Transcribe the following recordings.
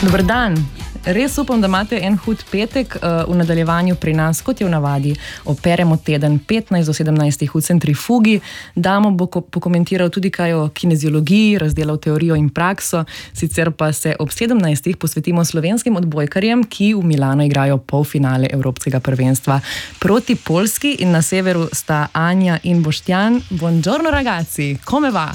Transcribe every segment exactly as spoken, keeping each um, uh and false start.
Dober dan. Res upam, da imate en hud petek uh, v nadaljevanju pri nas, kot je v navadi. Operemo teden petnajst do sedemnajst v centrifugi. Damo bo ko- pokomentiral tudi kaj o kineziologiji, razdelal teorijo in prakso. Sicer pa se ob sedemnajstih posvetimo slovenskim odbojkarjem, ki v Milano igrajo polfinale Evropskega prvenstva proti Poljski, in na severu sta Anja in Boštjan. Buongiorno ragazzi, come va?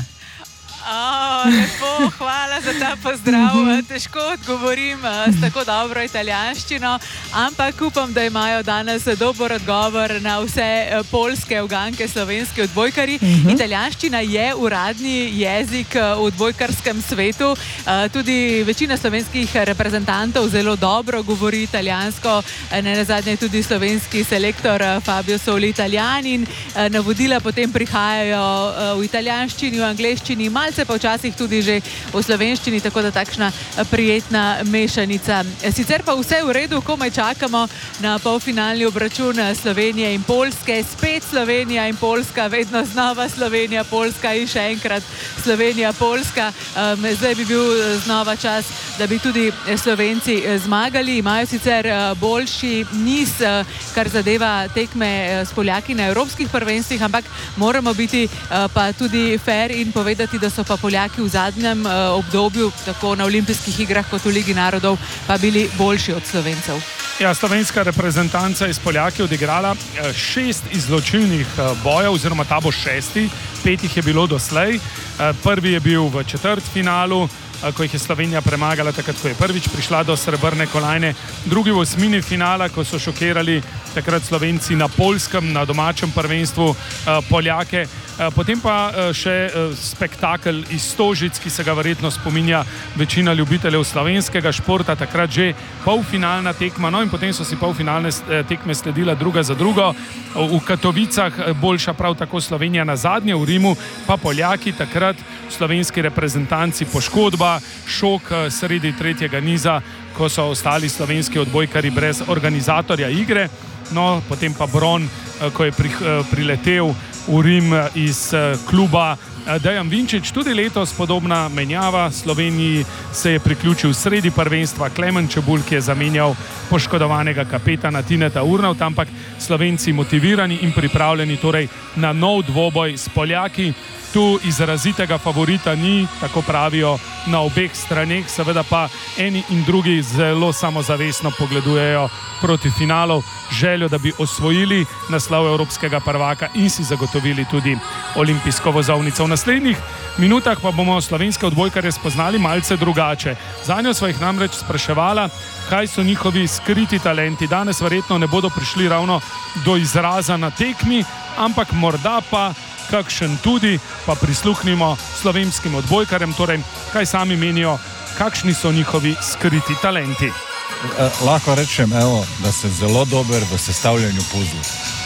Oh, lepo, hvala za ta pozdrav. Težko odgovorim s tako dobro italijanščino, ampak upam, da imajo danes dober odgovor na vse poljske uganke slovenski odbojkari. Uh-huh. Italijanščina je uradni jezik v odbojkarskem svetu. Tudi večina slovenskih reprezentantov zelo dobro govori italijansko. Ne nazadnje tudi slovenski selektor Fabio Soli Italijan, in navodila potem prihajajo v italijanščini, v angleščini, malce pa včasih tudi že v slovenščini, tako da takšna prijetna mešanica. Sicer pa vse v redu, komaj čakamo na polfinalni obračun Slovenije in Poljske. Spet Slovenija in Poljska, vedno znova Slovenija, Poljska in še enkrat Slovenija, Poljska. Um, zdaj bi bil znova čas, da bi tudi Slovenci zmagali. Imajo sicer boljši niz, kar zadeva tekme s Poljaki na evropskih prvenstvih, ampak moramo biti pa tudi fair in povedati, da so pa Poljaki v zadnjem uh, obdobju, tako na olimpijskih igrah kot v Ligi narodov, pa bili boljši od Slovencev. Ja, slovenska reprezentanca iz Poljaki odigrala šest izločilnih bojev, oziroma ta bo šesti, pet jih je bilo doslej. Prvi je bil v četrtfinalu, ko jih je Slovenija premagala takrat, ko je prvič prišla do srebrne kolajne. Drugi v osmini finala, ko so šokirali takrat Slovenci na Poljskem, na domačem prvenstvu Poljake. Potem pa še spektakel iz Stožic, ki se ga verjetno spominja večina ljubiteljev slovenskega športa, takrat že polfinalna tekma, no in potem so si polfinalne tekme sledila druga za drugo. V Katovicah boljša prav tako Slovenija na zadnje, v Rimu pa Poljaki, takrat slovenski reprezentanci poškodba, šok sredi tretjega niza, ko so ostali slovenski odbojkari brez organizatorja igre. No, potem pa bron, ko je pri, priletel v Rim iz kluba Dejan Vinčič. Tudi letos podobna menjava. Sloveniji se je priključil sredi prvenstva Klemen Čebulj, ki je zamenjal poškodovanega kapetana Tineta Urnauta, ampak Slovenci motivirani in pripravljeni torej na nov dvoboj s Poljaki. Tu izrazitega favorita ni, tako pravijo na obeh straneh, seveda pa eni in drugi zelo samozavestno pogledujejo proti finalu, željo, da bi osvojili naslov evropskega prvaka in si zagotovili tudi olimpijsko vozovnico. V naslednjih minutah pa bomo slovenske odbojkarje spoznali malce drugače. Zanjo sva jih namreč spraševala, kaj so njihovi skriti talenti. Danes verjetno ne bodo prišli ravno do izraza na tekmi, ampak morda pa kakšen tudi, pa prisluhnimo slovenskim odbojkarjem, torej kaj sami menijo, kakšni so njihovi skriti talenti. Eh, lahko rečem, evo, da sem zelo dober v sestavljanju puzlov.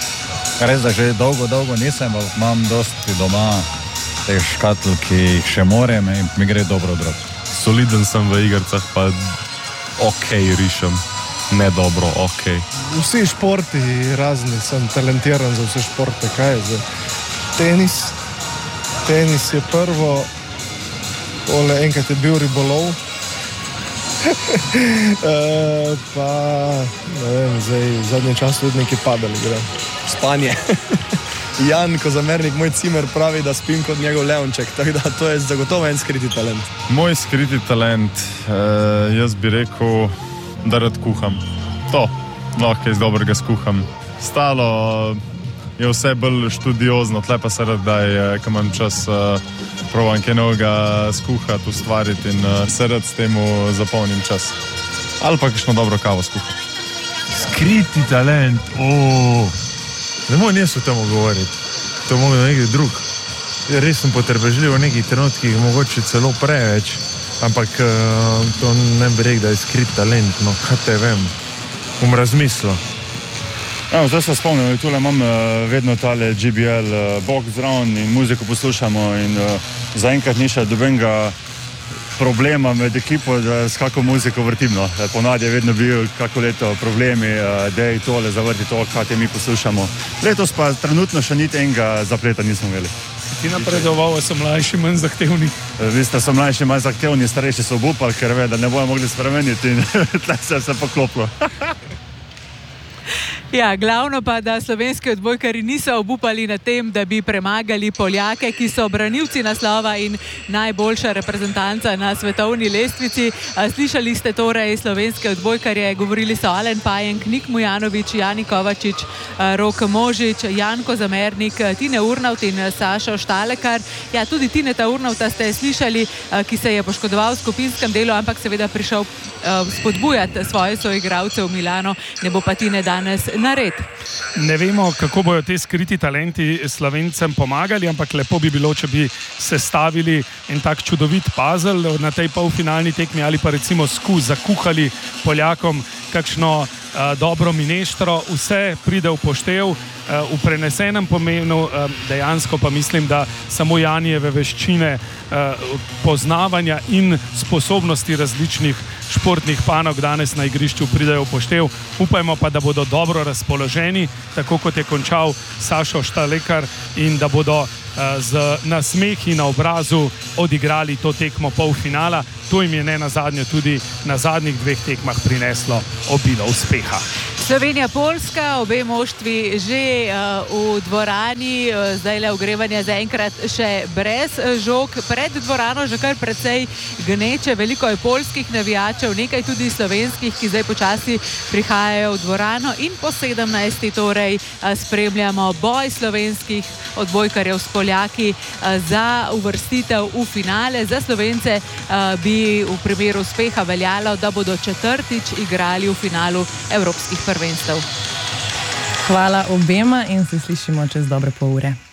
Res, da že dolgo, dolgo nisem, imam dosti doma teh škatl, ki jih še morem in mi gre dobro drog. Soliden sem v igrcah, pa ok rišem, ne dobro, ok. Vsi športi razni, sem talentiran za vse športe, kaj je zdaj? Tenis, tenis je prvo, ole enkrat je bil ribolov, e, pa ne vem, zdaj v zadnjem času tudi neki padali igram. Spanje. Jan Kozamernik, moj cimer, pravi, da spim kot njegov Leonček, tako da to je zagotovo en skriti talent. Moj skriti talent, eh, jaz bi rekel, da rad kuham. To, lahko iz dobrega skuham. Stalo je vse bolj študiozno, tle pa se rad, da je, ko imam čas, provam kaj novega skuhati, ustvariti in se rad s temu zapolnim čas. Ali pa kakšno dobro kavo skuhati. Skriti talent, ooo. Ne morem jaz o tem govoriti, to mogo da nekaj drug. Res sem potrpežljiv v nekih trenutkih, mogoče celo preveč, ampak to ne bi rekel, da je skrit talent, no kaj te vem, bom razmislil. Evo, zdaj se spomnim, da tule imam uh, vedno tale J B L uh, box zraven in muziko poslušamo in uh, zaenkrat ni še dobenega problema med ekipo, da s kako muziko vrtim, no. Ponavadi je vedno bil kako leto problemi, uh, dej tole, zavrti to, kaj te mi poslušamo. Letos pa trenutno še niti enega zapleta nismo imeli. ti napredoval, so mlajši manj zahtevni? Vi ste so mlajši, manj zahtevni, starejši so obupali, ker ve, da ne bojo mogli spremeniti in tle se je vse poklopilo. Ja, glavno pa, da slovenski odbojkari niso obupali na tem, da bi premagali Poljake, ki so branilci naslova in najboljša reprezentanca na svetovni lestvici. Slišali ste torej slovenske odbojkarje, govorili so Alen Pajenk, Nik Mujanović, Jani Kovačič, Rok Možič, Janko Zamernik, Tine Urnavt in Sašo Štalekar. Ja, tudi Tineta Urnavta ste slišali, ki se je poškodoval v skupinskem delu, ampak seveda prišel spodbujati svoje soigralce v Milano, ne bo pa Tine danes nared. Ne vemo, kako bojo te skriti talenti Slovencem pomagali, ampak lepo bi bilo, če bi sestavili en tak čudovit puzzle na tej polfinalni tekmi ali pa recimo sku zakuhali Poljakom kakšno uh, dobro mineštro, vse pride v poštev, uh, v prenesenem pomenu, uh, dejansko pa mislim, da samo Janijeve veščine uh, poznavanja in sposobnosti različnih športnih panog danes na igrišču pridejo v poštev. Upajmo pa, da bodo dobro razpoloženi, tako kot je končal Sašo Štalekar, in da bodo z nasmehi na obrazu odigrali to tekmo polfinala. To jim je ne nazadnje tudi na zadnjih dveh tekmah prineslo obilo uspeha. Slovenija-Poljska, obe moštvi že uh, v dvorani, uh, zdaj le ogrevanje zaenkrat še brez žog. Pred dvorano že kar precej gneče, veliko je poljskih navijačev, nekaj tudi slovenskih, ki zdaj počasi prihajajo v dvorano, in po sedemnajsti torej uh, spremljamo boj slovenskih odbojkarjev s Poljaki uh, za uvrstitev v finale. Za Slovence uh, bi v primeru uspeha veljalo, da bodo četrtič igrali v finalu evropskih prvenstev. Hvala obema in se slišimo čez dobre pol ure.